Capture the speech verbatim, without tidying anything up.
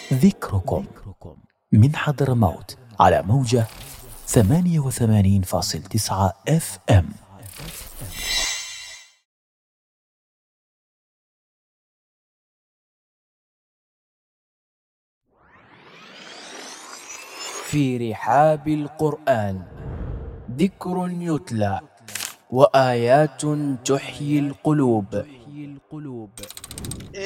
ذكركم من حضرموت على موجة ثمانية وثمانين فاصل تسعة اف ام. في رحاب القرآن ذكر يتلى وآيات تحيي القلوب.